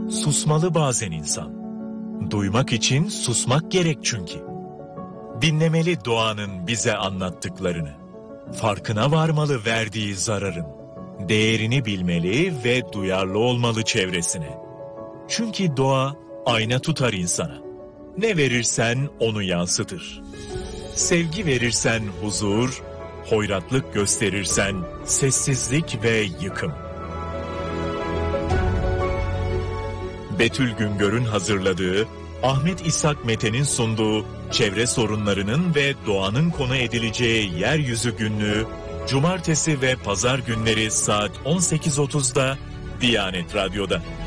Susmalı bazen insan. Duymak için susmak gerek çünkü. Dinlemeli doğanın bize anlattıklarını. Farkına varmalı verdiği zararın. Değerini bilmeli ve duyarlı olmalı çevresine. Çünkü doğa ayna tutar insana. Ne verirsen onu yansıtır. Sevgi verirsen huzur, hoyratlık gösterirsen sessizlik ve yıkım. Betül Güngör'ün hazırladığı, Ahmet İshak Mete'nin sunduğu çevre sorunlarının ve doğanın konu edileceği Yeryüzü Günlüğü, Cumartesi ve Pazar günleri saat 18.30'da Diyanet Radyo'da.